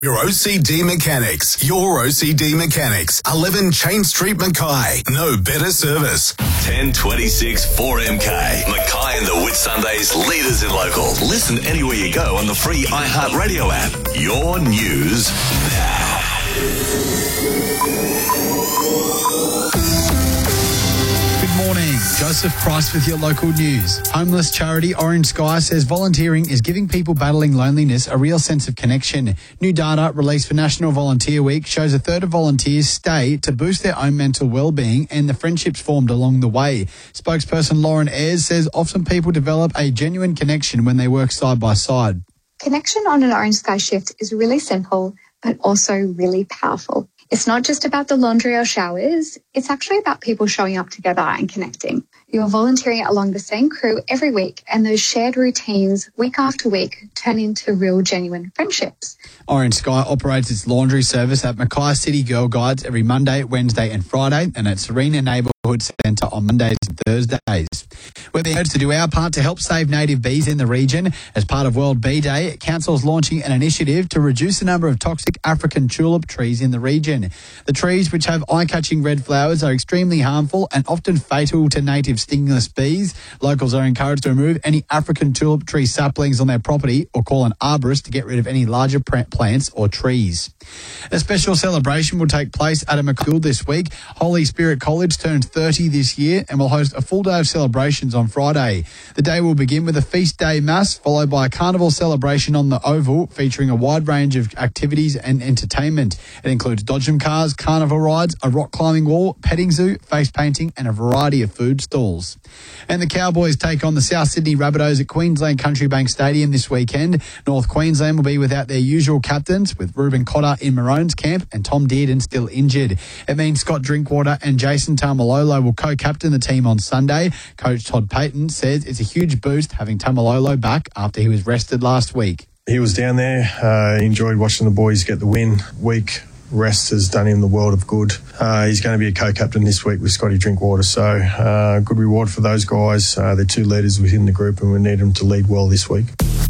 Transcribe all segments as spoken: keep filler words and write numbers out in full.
Your O C D Mechanics. Your O C D Mechanics. eleven Chain Street, Mackay. No better service. ten twenty-six four M K. Mackay and the Whitsundays leaders in local. Listen anywhere you go on the free iHeartRadio app. Your news now. Good morning. Joseph Price with your local news. Homeless charity Orange Sky says volunteering is giving people battling loneliness a real sense of connection. New data released for National Volunteer Week shows a third of volunteers stay to boost their own mental well-being and the friendships formed along the way. Spokesperson Lauren Ayres says often people develop a genuine connection when they work side by side. Connection on an Orange Sky shift is really simple, but also really powerful. It's not just about the laundry or showers. It's actually about people showing up together and connecting. You're volunteering along the same crew every week, and those shared routines week after week turn into real, genuine friendships. Orange Sky operates its laundry service at Mackay City Girl Guides every Monday, Wednesday and Friday, and at Serena Neighbourhood Centre on Mondays and Thursdays. We're being urged to do our part to help save native bees in the region. As part of World Bee Day, Council's launching an initiative to reduce the number of toxic African tulip trees in the region. The trees, which have eye-catching red flowers, are extremely harmful and often fatal to native stingless bees. Locals are encouraged to remove any African tulip tree saplings on their property or call an arborist to get rid of any larger plants or trees. A special celebration will take place at a Mackay this week. Holy Spirit College turns thirty this year and will host a full day of celebrations on Friday. The day will begin with a feast day mass, followed by a carnival celebration on the Oval, featuring a wide range of activities and entertainment. It includes dodgem cars, carnival rides, a rock climbing wall, petting zoo, face painting and a variety of food stalls. And the Cowboys take on the South Sydney Rabbitohs at Queensland Country Bank Stadium this weekend. North Queensland will be without their usual captains, with Ruben Cotter in Maroon's camp and Tom Dearden still injured. It means Scott Drinkwater and Jason Taumalolo will co-captain the team on Sunday. Coach Todd Payton says it's a huge boost having Taumalolo back after he was rested last week. He was down there, uh, enjoyed watching the boys get the win. Week rest has done him the world of good. Uh, he's going to be a co-captain this week with Scotty Drinkwater, so uh, good reward for those guys. Uh, they're two leaders within the group and we need them to lead well this week.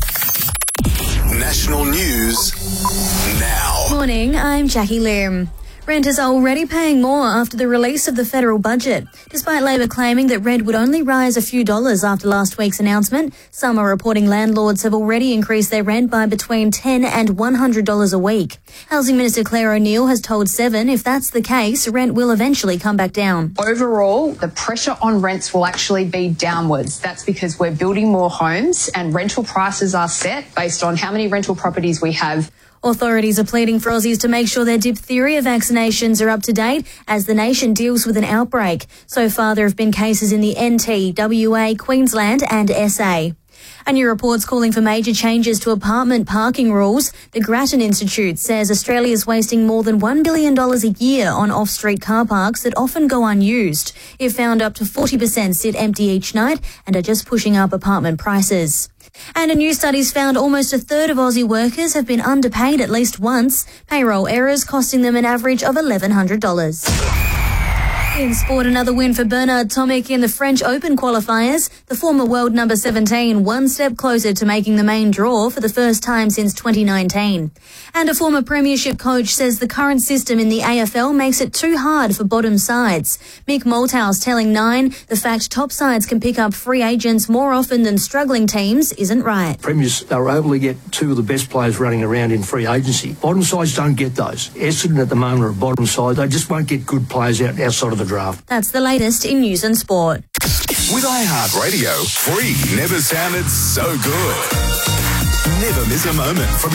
National news now. Morning, I'm Jackie Lim. Renters are already paying more after the release of the federal budget. Despite Labor claiming that rent would only rise a few dollars after last week's announcement, some are reporting landlords have already increased their rent by between ten dollars and one hundred dollars a week. Housing Minister Claire O'Neil has told Seven if that's the case, rent will eventually come back down. Overall, the pressure on rents will actually be downwards. That's because we're building more homes and rental prices are set based on how many rental properties we have. Authorities are pleading for Aussies to make sure their diphtheria vaccinations are up to date as the nation deals with an outbreak. So far, there have been cases in the N T, W A, Queensland and S A. A new report's calling for major changes to apartment parking rules. The Grattan Institute says Australia is wasting more than one billion dollars a year on off-street car parks that often go unused. It found up to forty percent sit empty each night and are just pushing up apartment prices. And a new study's found almost a third of Aussie workers have been underpaid at least once, payroll errors costing them an average of eleven hundred dollars. In sport, another win for Bernard Tomic in the French Open qualifiers. The former world number seventeen one step closer to making the main draw for the first time since twenty nineteen. And a former premiership coach says the current system in the A F L makes it too hard for bottom sides. Mick Malthouse telling Nine the fact top sides can pick up free agents more often than struggling teams isn't right. Premiers are able to get two of the best players running around in free agency. Bottom sides don't get those. Essendon at the moment are a bottom side. They just won't get good players out outside of the draft. That's the latest in news and sport. With iHeartRadio, free never sounded so good. Never miss a moment from